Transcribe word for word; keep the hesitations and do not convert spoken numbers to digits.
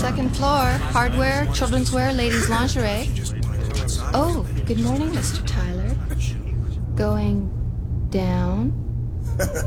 Second floor. Hardware, children's wear, ladies' lingerie. Oh, good morning, Mister Tyler. Going down?